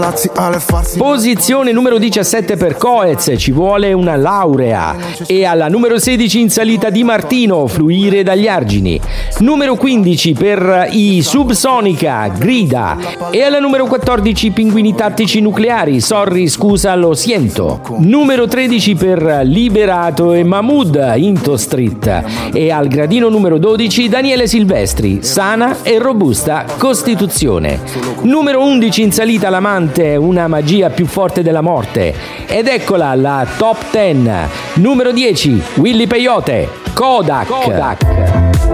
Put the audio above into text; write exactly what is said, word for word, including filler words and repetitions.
Posizione numero diciassette per Coez, Ci vuole una laurea. E alla numero sedici in salita Di Martino, Fluire dagli argini. Numero quindici per i Subsonica, Grida. E alla numero quattordici Pinguini tattici nucleari, Sorry scusa lo siento. Numero tredici per Liberato e Mahmood, Into Street. E al gradino numero dodici Daniele Silvestri, Sana e robusta Costituzione. Numero undici in salita l'amante, Una magia più forte della morte. Ed eccola la top dieci. Numero dieci Willy Peyote, Kodak. Kodak.